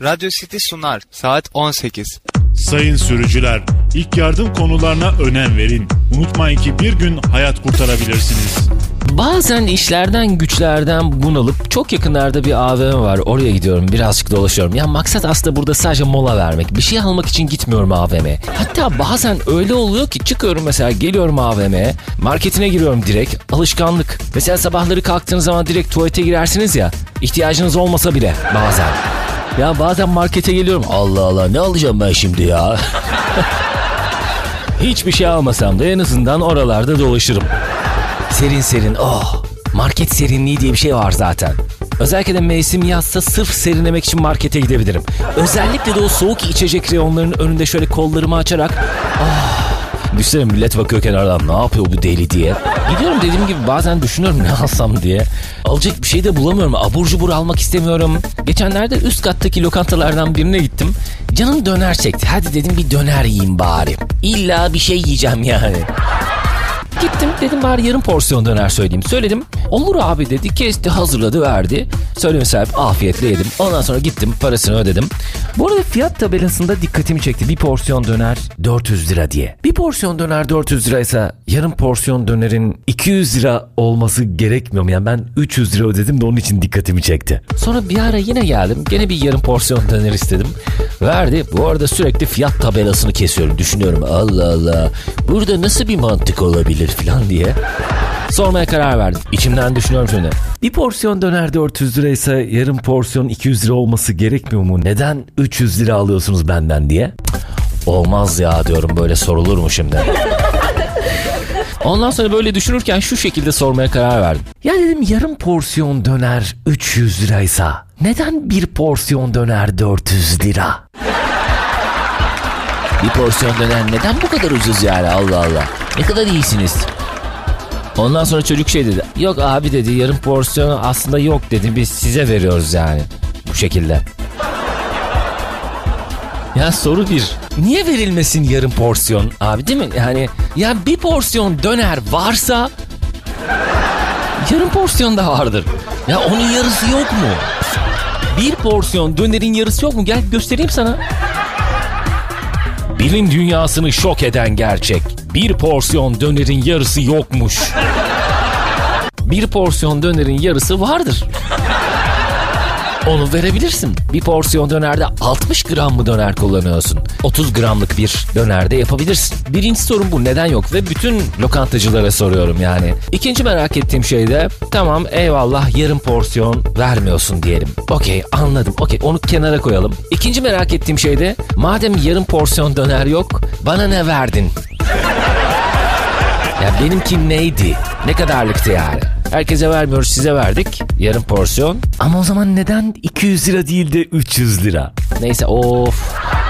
Radyo City sunar. Saat 18. Sayın sürücüler, ilk yardım konularına önem verin. Unutmayın ki bir gün hayat kurtarabilirsiniz. Bazen işlerden güçlerden bunalıp çok yakınlarda bir AVM var. Oraya gidiyorum, birazcık dolaşıyorum. Ya maksat aslında burada sadece mola vermek. Bir şey almak için gitmiyorum AVM'ye. Hatta bazen öyle oluyor ki çıkıyorum mesela, geliyorum AVM'ye. Marketine giriyorum direkt. Alışkanlık. Mesela sabahları kalktığınız zaman direkt tuvalete girersiniz ya. İhtiyacınız olmasa bile bazen. Ya bazen markete geliyorum. Allah Allah, ne alacağım ben şimdi ya? Hiçbir şey almasam da en azından oralarda dolaşırım. Serin serin, oh, market serinliği diye bir şey var zaten. Özellikle de mevsim yazsa sırf serinlemek için markete gidebilirim. Özellikle de o soğuk içecek reyonlarının önünde şöyle kollarımı açarak, oh, düşünsene millet bakıyor kenardan, ne yapıyor bu deli diye. Gidiyorum, dediğim gibi bazen düşünüyorum ne alsam diye. Alacak bir şey de bulamıyorum, abur cubur almak istemiyorum. Geçenlerde üst kattaki lokantalardan birine gittim. Canım döner çekti, hadi dedim bir döner yiyeyim bari. İlla bir şey yiyeceğim yani. Gittim, dedim bari yarım porsiyon döner söyleyeyim. Söyledim. Olur abi dedi. Kesti, hazırladı, verdi. Söyleme sahip, afiyetle yedim. Ondan sonra gittim, parasını ödedim. Bu arada fiyat tabelasında dikkatimi çekti. Bir porsiyon döner 400 lira diye. Bir porsiyon döner 400 liraysa yarım porsiyon dönerin 200 lira olması gerekmiyor mu? Yani ben 300 lira ödedim de onun için dikkatimi çekti. Sonra bir ara yine geldim. Gene bir yarım porsiyon döner istedim. Verdi. Bu arada sürekli fiyat tabelasını kesiyorum. Düşünüyorum, Allah Allah, burada nasıl bir mantık olabilir falan diye. Sormaya karar verdim. İçimden düşünüyorum şöyle. Bir porsiyon döner 400 liraysa yarım porsiyon 200 lira olması gerekmiyor mu? Neden 300 lira alıyorsunuz benden diye? Olmaz ya diyorum, böyle sorulur mu şimdi? Ondan sonra böyle düşünürken şu şekilde sormaya karar verdim. Ya dedim, yarım porsiyon döner 300 liraysa neden bir porsiyon döner 400 lira? Bir porsiyon döner neden bu kadar ucuz yani, Allah Allah. Ne kadar iyisiniz. Ondan sonra çocuk şey dedi. Yok abi dedi, yarım porsiyon aslında yok dedi. Biz size veriyoruz yani. Bu şekilde. Ya soru bir. Niye verilmesin yarım porsiyon abi, değil mi? Yani ya bir porsiyon döner varsa yarım porsiyon da vardır. Ya onun yarısı yok mu? Bir porsiyon dönerin yarısı yok mu? Gel göstereyim sana. Bilim dünyasını şok eden gerçek. Bir porsiyon dönerin yarısı yokmuş. Bir porsiyon dönerin yarısı vardır. Onu verebilirsin. Bir porsiyon dönerde 60 gram mı döner kullanıyorsun? 30 gramlık bir dönerde yapabilirsin. Birinci sorun bu, neden yok? Ve bütün lokantacılara soruyorum yani. İkinci merak ettiğim şey de, tamam eyvallah yarım porsiyon vermiyorsun diyelim. Okey, anladım. Okey, onu kenara koyalım. İkinci merak ettiğim şey de, madem yarım porsiyon döner yok, bana ne verdin? Ya benimki neydi? Ne kadarlıktı yani? Herkese vermiyoruz, size verdik yarım porsiyon. Ama o zaman neden 200 lira değil de 300 lira? Neyse, of.